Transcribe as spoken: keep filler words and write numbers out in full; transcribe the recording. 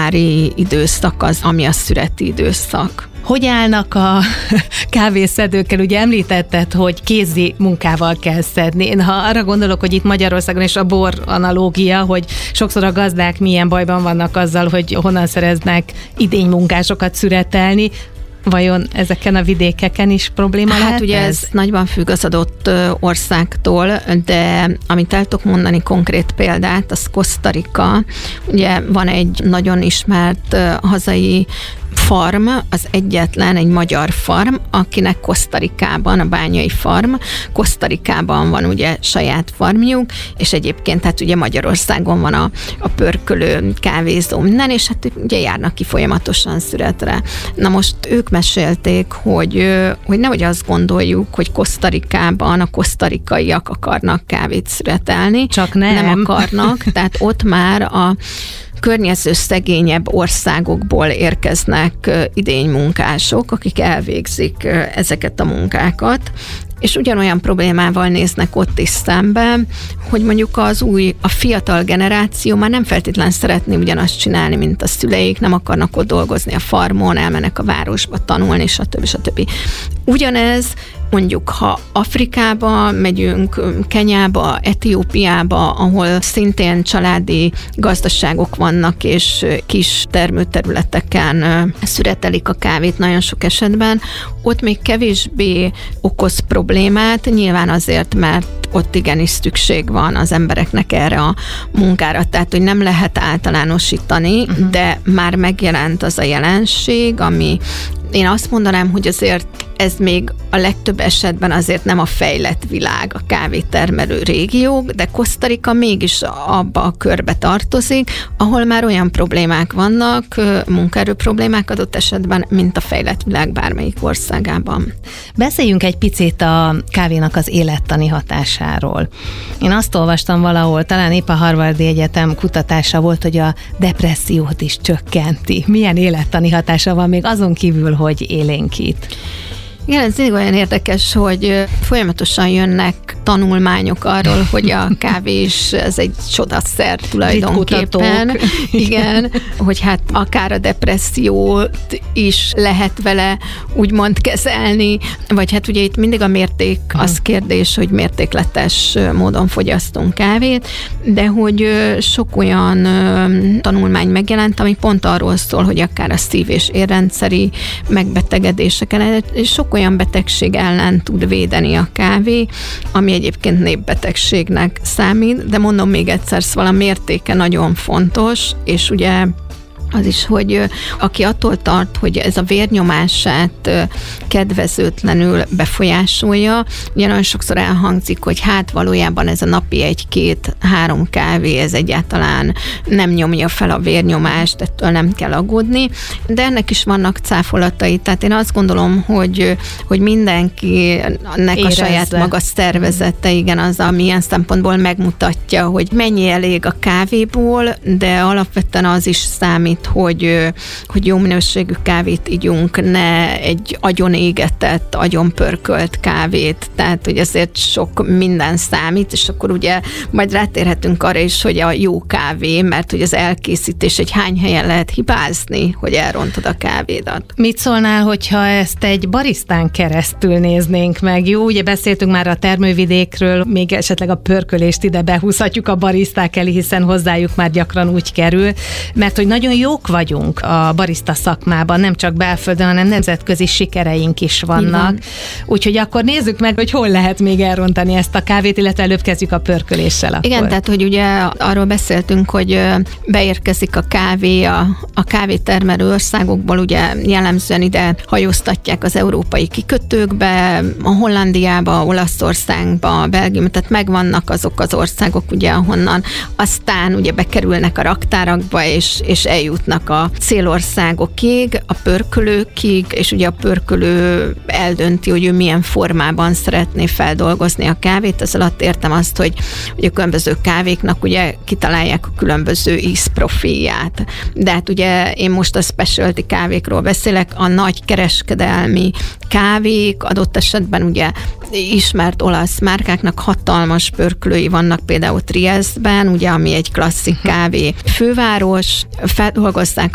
nyári időszak az, ami a szüreti időszak. Hogy állnak a kávészedőkkel? Ugye említetted, hogy kézi munkával kell szedni. Én ha arra gondolok, hogy itt Magyarországon is a bor analógia, hogy sokszor a gazdák milyen bajban vannak azzal, hogy honnan szereznek idénymunkásokat szüretelni, vajon ezeken a vidékeken is probléma hát lehet? Hát ugye ez? ez nagyban függ az adott országtól, de amit el tudok mondani konkrét példát, az Costa Rica. Ugye van egy nagyon ismert hazai farm, az egyetlen egy magyar farm, akinek Costa Ricában, a Bányai Farm, Costa Ricában van ugye saját farmjuk, és egyébként hát ugye Magyarországon van a, a pörkölő kávézó minden, és hát ugye járnak ki folyamatosan szüretre. Na most ők mesélték, hogy, hogy nehogy azt gondoljuk, hogy Costa Ricában a kosztarikaiak akarnak kávét szüretelni. Csak nem. Nem akarnak, tehát ott már a környező szegényebb országokból érkeznek idénymunkások, akik elvégzik ezeket a munkákat, és ugyanolyan problémával néznek ott is szembe, hogy mondjuk az új, a fiatal generáció már nem feltétlenül szeretné ugyanazt csinálni, mint a szüleik, nem akarnak ott dolgozni a farmon, elmennek a városba tanulni, stb. stb. Ugyanez mondjuk, ha Afrikába megyünk, Kenyába, Etiópiába, ahol szintén családi gazdaságok vannak, és kis termőterületeken szüretelik a kávét nagyon sok esetben, ott még kevésbé okoz problémát, nyilván azért, mert ott igenis szükség van az embereknek erre a munkára, tehát hogy nem lehet általánosítani, uh-huh. de már megjelent az a jelenség, ami én azt mondanám, hogy azért ez még a legtöbb esetben azért nem a fejlett világ, a kávétermelő régiók, de Costa Rica mégis abba a körbe tartozik, ahol már olyan problémák vannak, munkaerő problémák adott esetben, mint a fejlett világ bármelyik országában. Beszéljünk egy picit a kávénak az élettani hatásáról. Én azt olvastam valahol, talán épp a Harvardi Egyetem kutatása volt, hogy a depressziót is csökkenti. Milyen élettani hatása van még azon kívül, hogy élénkít? Igen, ez mindig olyan érdekes, hogy folyamatosan jönnek tanulmányok arról, hogy a kávé is ez egy csodaszer tulajdonképpen. Igen, hogy hát akár a depressziót is lehet vele úgymond kezelni, vagy hát ugye itt mindig a mérték az kérdés, hogy mértékletes módon fogyasztunk kávét, de hogy sok olyan tanulmány megjelent, ami pont arról szól, hogy akár a szív- és érrendszeri megbetegedéseken, sok olyan betegség ellen tud védeni a kávé, ami egyébként népbetegségnek számít, de mondom még egyszer, szóval a mértéke nagyon fontos, és ugye az is, hogy aki attól tart, hogy ez a vérnyomását kedvezőtlenül befolyásolja, ugye nagyon sokszor elhangzik, hogy hát valójában ez a napi egy-két-három kávé, ez egyáltalán nem nyomja fel a vérnyomást, ettől nem kell aggódni, de ennek is vannak cáfolatai, tehát én azt gondolom, hogy, hogy mindenkinek a saját maga szervezete, igen, az, ami ilyen szempontból megmutatja, hogy mennyi elég a kávéból, de alapvetően az is számít, hogy, hogy jó minőségű kávét igyunk, ne egy agyon égetett, agyon pörkölt kávét, tehát hogy azért sok minden számít, és akkor ugye majd rátérhetünk arra is, hogy a jó kávé, mert hogy az elkészítés, egy hány helyen lehet hibázni, hogy elrontod a kávédat. Mit szólnál, hogyha ezt egy barisztán keresztül néznénk meg? Jó, ugye beszéltünk már a termővidékről, még esetleg a pörkölést ide behúzhatjuk a bariszták elé, hiszen hozzájuk már gyakran úgy kerül, mert hogy nagyon jók vagyunk a barista szakmában, nem csak belföldön, hanem nemzetközi sikereink is vannak. Úgyhogy akkor nézzük meg, hogy hol lehet még elrontani ezt a kávét, illetve előbb kezdjük a pörköléssel akkor. Igen, tehát hogy ugye arról beszéltünk, hogy beérkezik a kávé a, a kávétermelő országokból, ugye jellemzően ide hajóztatják az európai kikötőkbe, a Hollandiába, Olaszországba, Belgium, tehát megvannak azok az országok, ugye, ahonnan aztán ugye bekerülnek a raktárakba, és, és eljutnak a célországokig, a pörkölőkig, és ugye a pörkölő eldönti, hogy ő milyen formában szeretné feldolgozni a kávét. Ez alatt értem azt, hogy, hogy a különböző kávéknak ugye kitalálják a különböző ízprofilját. De hát ugye én most a specialty kávékról beszélek, a nagy kereskedelmi kávék, adott esetben ugye ismert olasz márkáknak hatalmas pörkölői vannak, például Trieste-ben, ugye, ami egy klasszik kávé főváros, feldolgozzák